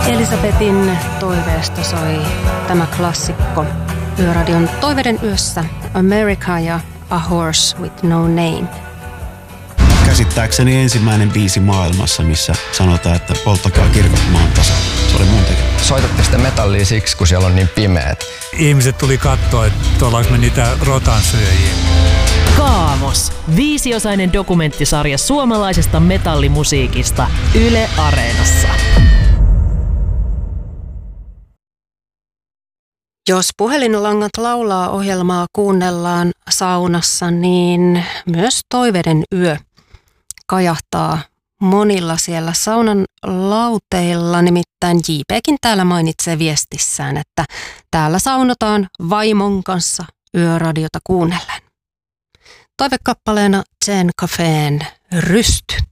Elisabetin toiveesta soi tämä klassikko Yöradion toiveiden yössä America ja A Horse with No Name. Käsittääkseni ensimmäinen biisi maailmassa, missä sanotaan, että polttakaa kirkot maan tasalla. Se oli mun tekemä. Soitatte sitä metallia siksi, kun siellä on niin pimeät. Ihmiset tuli katsoa, että ollaanko me niitä rotansyöjiä. Kaamos. 5-osainen dokumenttisarja suomalaisesta metallimusiikista Yle Areenassa. Jos puhelinlangat laulaa ohjelmaa kuunnellaan saunassa, niin myös toiveiden yö kajahtaa monilla siellä saunan lauteilla. Nimittäin JPkin täällä mainitsee viestissään, että täällä saunotaan vaimon kanssa yöradiota kuunnellen. Toivekappaleena Zen Cafeen Rysty.